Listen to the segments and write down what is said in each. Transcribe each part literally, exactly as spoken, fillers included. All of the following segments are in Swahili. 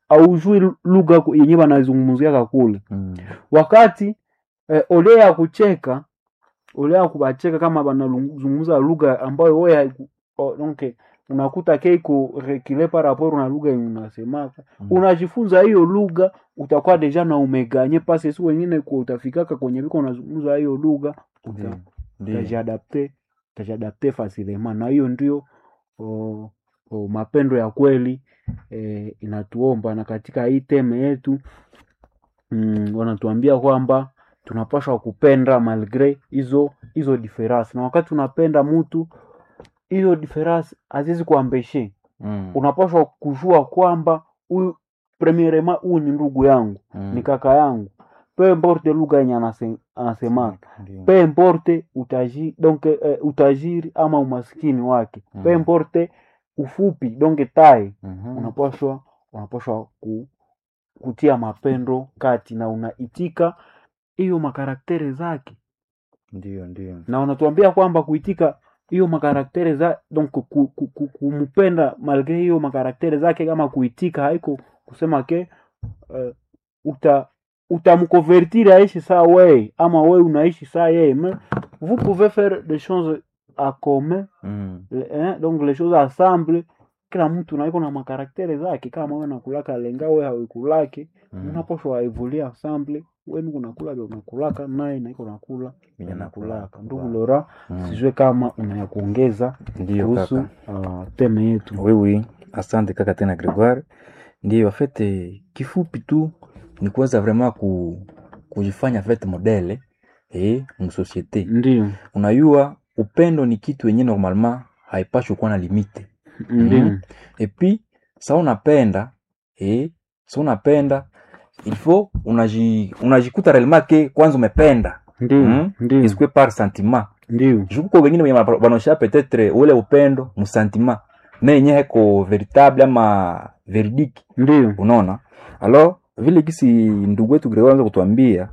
aujui lugha yenye wanazungumzia kule. Mm. Wakati eh, ole ya kucheka, ole ya kubacheka kama wanazungumza lugha ambayo wewe haiku oh, donc unakuta keiko rekile par rapport na lugha yenye unasemaka. Mm. Unajifunza hiyo lugha utakuwa deja na umeganye pasi si wengine kwa utafikaka kwenye biko unazungumza hiyo lugha uta utajiadapte utajiadapte facilement, na hiyo ndio oh, oh, mapendo ya kweli eh, inatuomba. Na katika hii teme yetu mm, wanatuambia kwamba tunapaswa kupenda malgré hizo hizo difference, na wakati unapenda mtu hiyo difference haziwezi kuambeshe. Mm. Unapaswa kujua kwamba huyu premièrement huyu ni ndugu yangu. Mm. Ni kaka yangu, peu importe lugha yenye anasema, peu importe utaji donc eh, utajiri ama umaskini wake. Mm. Peu importe ufupi donc tai. Mm-hmm. Unapaswa unapaswa ku, kutia mapendo kati na unaitika hiyo makarakteri zake. Ndio ndio. Na wanatuambia kwamba kuitika hiyo makarakteri za donc kumpenda malgré hiyo makarakteri zake, kama kuitika haiko kusema ke uh, uta utamconvertir aishi saa wewe ama wewe unaishi saa yeye, mais vous pouvez faire des choses à commun. Mm. Eh, donc les choses ensemble. Kila mtu na iko na makarakteri zake, kama wewe unakulaka lenga wewe haukulake. Mm. Unapaswa evoluer ensemble. Wewe unakula ndio unakulaka naye na iko nakula mimi nakulaka. Ndugu Lora, mm. sijue kama unaya kuongeza kuhusu uh, teme yetu. Oui oui, asante kaka tena Gregoire. Ndio en fait kifupi tu ni kuweza vraiment ku kujifanya fait modele eh mu société. Ndio. Unajua upendo ni kitu yenye normalement haipaswi kuwa na limite. Ndio. Mm. Et puis ça unapenda eh ça unapenda il faut unaji unajikuta réellement que kwanza umependa. Ndio. Mm? Ndio. Est-ce que par sentiment? Ndio. Juko wengine wenye wanaonyesha peut-être ule upendo mu sentiment mais yenye heko véritable ama véridique. Ndio. Unaona? Alors vile kisi ndugu wetu Gregoire anza kutuambia,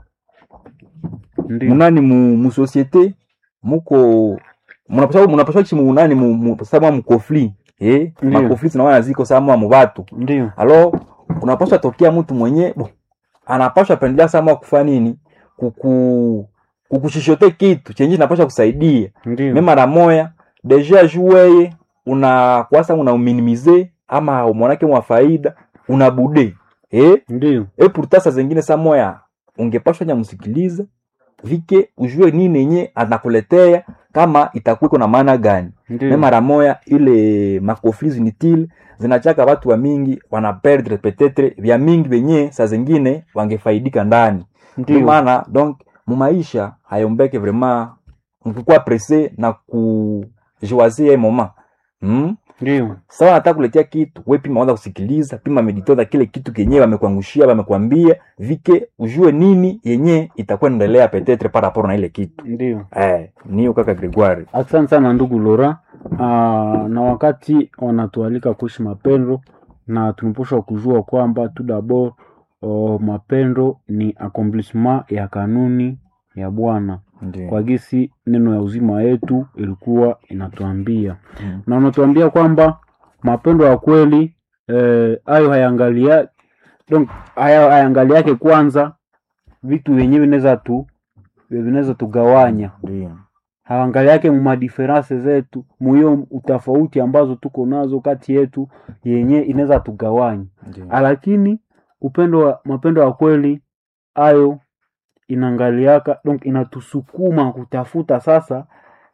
ndio munani mu, mu société muko munapaswa munapaswa kishi munani mu, mu sama mu conflit eh ma conflit na wana ziko sama mu watu. Ndio. Alors unapaswa tokea mtu mwenye bo anapaswa pendelea sama kufanya nini kuku kukushishote kitu chenye kinapaswa kusaidia. Mimi mara moya deja jouer una kwasa una minimiser ama umonake mwa faida unabude. Eh? Ndio. Eh pourtant saa zingine saa moya ungepashwa nyamsikiliza vike ujue nini yenye anakuletea kama itakuwa iko na maana gani. Mimi mara moya ile makoflizi inutile zinachaka watu wa mingi wana perdre peut-être vya mingi venye saa zingine wangefaidika ndani. Ndio maana donc mu maisha hayombeke vraiment ukikuwa pressé na kujoazer un moment. Hmm? Ndio. Sawa nataka kuletea kitu, wewe pima anza kusikiliza, pima meditoza kile kitu kenyewe wamekuangushia, wamekwambia, vike ujue nini yenye itakuwa endelea peut-être par rapport na ile kitu. Ndio. Eh, niyo kaka Gregoire. Asante sana ndugu Lora. Ah, na wakati wanatualika kuishi mapendo na tunapaswa kujua kwamba tout d'abord oh, mapendo ni accomplissement ya kanuni ya Bwana. Ndiyo. Kwa gisi neno ya uzima yetu ilikuwa inatuambia. Mm. Na unatuambia kwamba mapendo ya kweli eh, ayo hayangalia donc ayo hayangalia yake kwanza vitu wenyewe vinaweza tu vinaweza tugawanya. Ndiyo. Hayangalia yake mu difference zetu, muyo utafauti ambazo tuko nazo kati yetu yenyewe inaweza tugawanya. Lakini upendo wa mapendo ya kweli ayo inangaliaka donc inatusukuma kutafuta sasa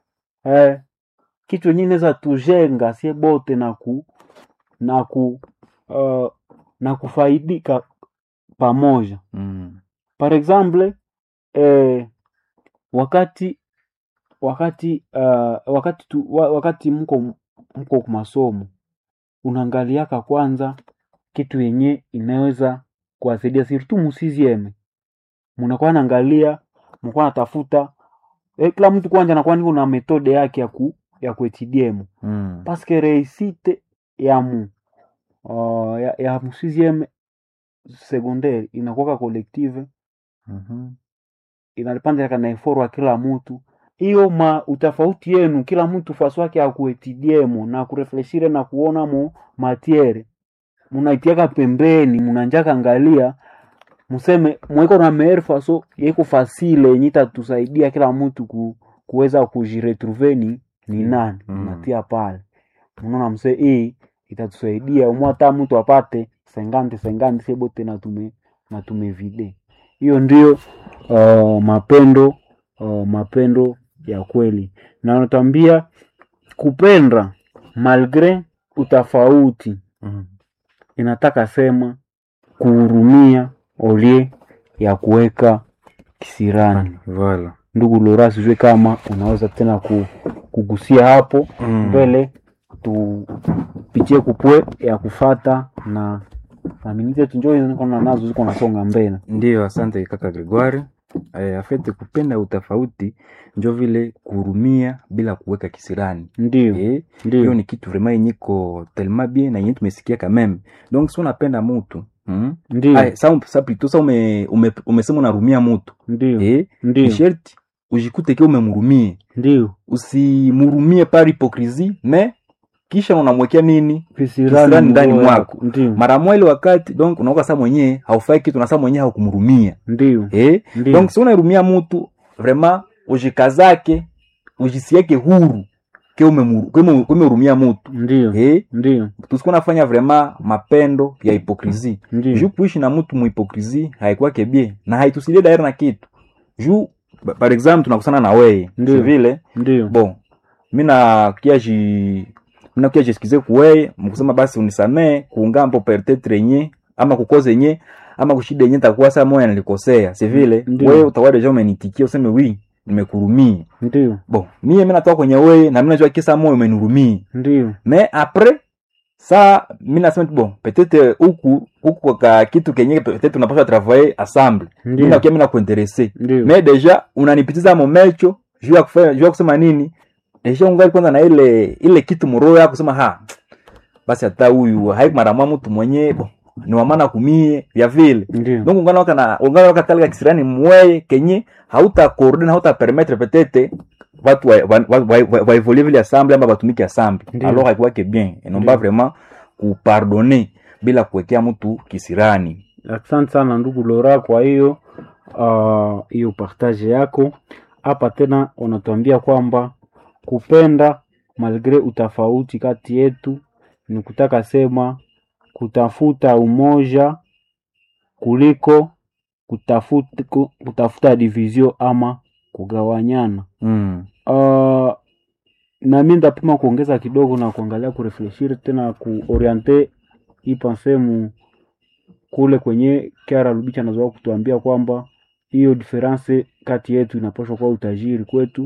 eh kitu nyingine za tujenga sie bote na ku na ku uh, na kufaidika pamoja. Mm. Par exemple eh wakati wakati uh, wakati tu, wakati mko mko kwa masomo unaangaliaka kwanza kitu yenye inaweza kuwasaidia surtout musizieme. Mnakuwa naangalia, mnakuwa natafuta eh, kila mtu kwanza anakuwa niko na metode yake ya ku ya kuetidiemu. Mm. Parce que réussite ya mu uh, ya, ya mu sixième secondaire inakuwa collective. Mhm. Mm, inalipanda kana effort wa kila mtu. Hiyo ma utafauti yenu kila mtu faso yake ya kuetidiemu na kurefleshire na kuona mo matiere. munaitiaka pembeni munanjaka angalia museme mweko na meilleur façon yeko facile yenye itatusaidia kila mtu ku, kuweza kujiretrouver ni ni nani Mm. natia pale unaona mse hii itatusaidia umwata mtu apate cinquante cinquante sebote na tume na tumevide. Hiyo ndio uh, mapendo uh, mapendo ya kweli. Na natambia kupenda malgre utafauti Mm. inataka sema kuhurumia olie ya kuweka kisirani. Voilà. Ndugu Lora, sijui kama unaweza tena ku, kugusia hapo Mm. mbele tupitie kupwe ya kufata na na minite tunjoi niko na nazo ziko nasonga mbele. Ndiyo, asante kaka Gregoire. Eh, afete kupenda utafauti njo vile kuhurumia bila kuweka kisirani. Ndio. Eh, hiyo Ndio. ni kitu vraiment yenye ko tellement bien na yenye tumesikia quand même. Donc si unapenda mtu, mm? Ndio. Ai, sa sa plutôt sa ume ume umesema unarumia mtu. Ndio. Eh, Ndio. ni sherti ujikute ke umemhurumie. Ndio. Usimhurumie par hypocrisie, mais kisha unamwekea nini? Kisirani Kisirani ndani moyo mwako. wako. Ndio. Mara moja ile wakati donc unaoka saa mwenyewe haufai kitu na saa mwenyewe haukumhurumia. Ndio. Eh? Ndio. Donc si unahurumia mtu vraiment ujikazake, ujisieke huru ke umemuru- ke ume- ke umehurumia mtu. Ndio. Eh? Ndio. Tusikuwa nafanya vraiment mapendo ya hypocrisie. Ndio. Juu kuishi na mtu mu hypocrisie haikuwa kebie na haitusaidie daire na kitu. Juu ba- par exemple tunakusana na wewe, Ndio. si vile? Ndio. Bon, mina kia ji mina kia jisikize kuweye mkusema basi unisamee kuungambo peut-être yenye ama kukoze yenye ama kushida yenye takuwa saa moja nilikosea, si vile? Ndio. Wewe utakuwa deja umenitikia useme wi nimekurumia. Ndio. Bon, mimi mimi natoka kwenye wewe na mimi najua kisa moyo umenihurumia. Ndio. Mais après ça mimi nasema tu, bon peut-être huku huku kwa kitu kenye peut-être tunapaswa travailler ensemble. Ndio. Mimi nakia mimi nakuinteresser. Ndio. Mais deja unanipitiza momecho juu ya kufanya juu ya kusema nini? Deja ungali kwanza na ile ile kitu mroho yako kusema ha. Basi hata huyu haiku mara mwa mtu mwenye bo ni wa maana kumie vya vile. Ndio. Donc ungana waka na ungana waka kalika kisirani mweye kenye hauta coordonner hauta permettre peut-être watu wa wa, wa, wa, wa, wa evoluer vile ensemble ama batumike ensemble. Ndio. Alors haikuwa que bien. Et non Ndio. pas vraiment kupardonner bila kuwekea mtu kisirani. Asante sana ndugu Lora kwa hiyo uh, hiyo partage yako. Hapa tena unatuambia kwamba kupenda malgre utafauti kati yetu ni kutaka sema kutafuta umoja kuliko kutafuta kutafuta division ama kugawanyana. Mm. Uh, na mimi ndapima kuongeza kidogo na kuangalia kurefleshir tena kuoriente hii pensée kule kwenye Kiara Lubicha anazoea kutuambia kwamba hiyo difference kati yetu inapaswa kuwa utajiri kwetu.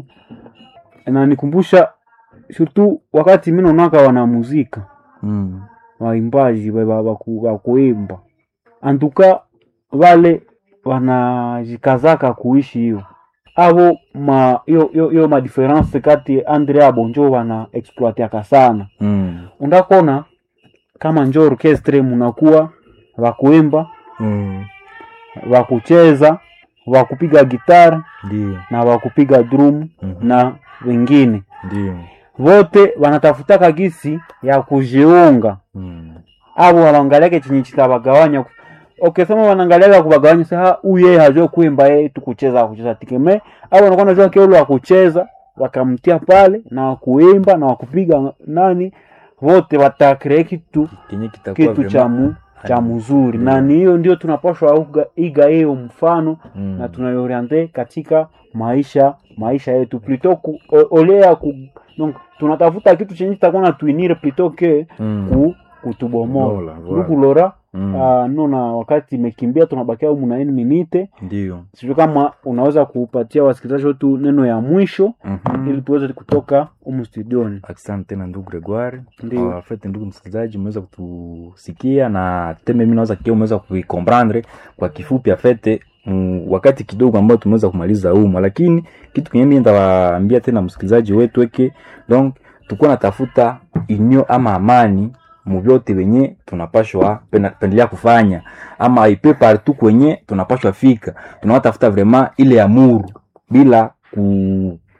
Na nikumbusha surtout wakati mimi naonaka wana muzika Mm. waimbaji wa kuimba antuka wale wanajikazaka kuishi hiyo abo ma hiyo hiyo hiyo ma difference kati Andrea Bonjo wana exploiter sana. Mm. Undakona kama njo orchestre munakuwa wa kuimba, Mm. wa kucheza, wa kupiga gitar Ndio. na wa kupiga drum Mhm. na wengine Ndio. wote wanatafuta kagisi ya kujiunga. Mm. Abo wanaangalia chenye kitabagawanya. Okay, sema wanaangalia kubagawanya sasa huyu yeye hajua kuimba yeye tu kucheza kucheza tikeme au wanakuwa wanajua kiolo wa kucheza wakamtia pale na kuimba na kupiga nani wote watakrea kitu Kenye kitakuwa kitu cha mu, cha mzuri. Na ni hiyo ndio tunapaswa iga hiyo mfano. Mm. Na tunaioriente katika maisha maisha yetu plutôt ku olea ku donc tunatafuta kitu chenye kitakuwa na tuinire plutôt que Mm. ku kutubomoa. Lola, voilà. Ndugu Lora, Mm. uh, nona wakati imekimbia tunabakia humu na nne minute. Ndio. Sijui kama unaweza kupatia wasikilizaji wetu neno ya mwisho Mhm. ili tuweze kutoka humu studioni. Asante tena ndugu Gregoire. Ndio. Uh, fete ndugu msikilizaji, umeweza kutusikia na teme mimi naweza kia umeweza kuicomprendre kwa kifupi afete mm, wakati kidogo ambao tumeweza kumaliza humo, lakini kitu kingine mimi nitawaambia tena msikilizaji wetu weke donc tukua natafuta inyo ama amani muvyote wenye tunapashwa pena- pendelea kufanya ama ipe partout kwenye tunapashwa fika, tunatafuta vraiment ile amuru bila ku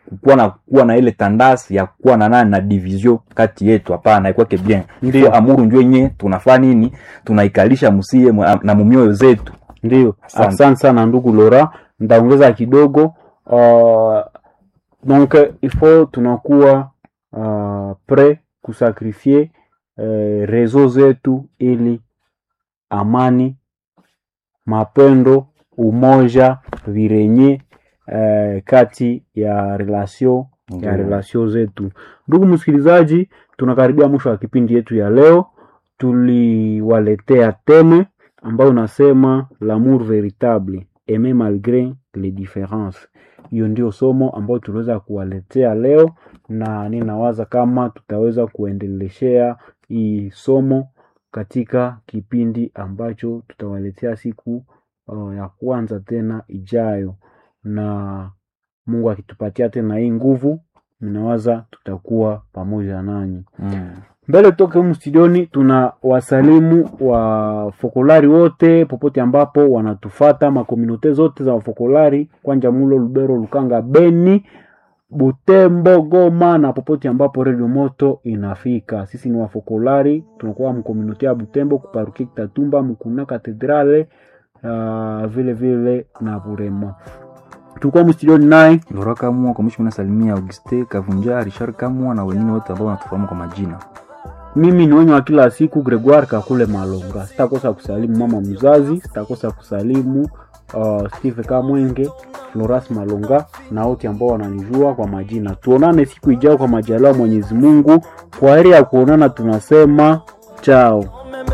kuwa na kuwa na ile tandasi ya kuwa na nani na division kati yetu. Hapana, ikwake bien. Ndio amuru njoo yenye tunafanya nini, tunaikalisha msie na mumioyo zetu. Ndio. Asante sana ndugu Laura, ndaongeza kidogo. Uh, donc il faut tunakuwa uh, prêt kusacrifier uh, rezo zetu ili amani, mapendo, umoja virenye uh, kati ya relation ya mm. relation zetu. Ndugu msikilizaji, tunakaribia mwisho wa kipindi yetu ya leo. Tuliwaletea teme ambayo unasema l'amour véritable, aimer malgré les différences. Hiyo ndio somo ambayo tuliweza kuwaletea leo, na ninawaza kama tutaweza kuendeleshea hii somo katika kipindi ambacho tutawaletea siku uh, ya kwanza tena ijayo, na Mungu akitupatia tena hii nguvu, ninawaza tutakuwa pamoja nanyi. Mm. Mbele toke humu studioni tuna wasalimu wa Fokolari wote popote ambapo wanatufata, makomunote zote za Fokolari, Kwanja, Mulo, Lubero, Lukanga, Beni, Butembo, Goma na popote ambapo Radio Moto inafika. Sisi ni wa Fokolari, tunakuwa mkomunote ya Butembo, kuparuki Tatumba, Mukuna Katedrale, uh, vile vile na Burema. Tulikuwa mstudioni naye Laura Kamua, kwa mwisho nasalimia Auguste Kavunja, Richard Kamua na wengine wote ambao wanatufahamu kwa majina. Mimi ni wenye wa kila siku Gregoire Kakule Malonga. Sitakosa kusalimu mama mzazi, sitakosa kusalimu uh, Steve Kamwenge, Floras Malonga na wote ambao wananijua kwa majina. Tuonane siku ijayo kwa majaliwa Mwenyezi Mungu. Kwa heri ya kuonana, tunasema chao.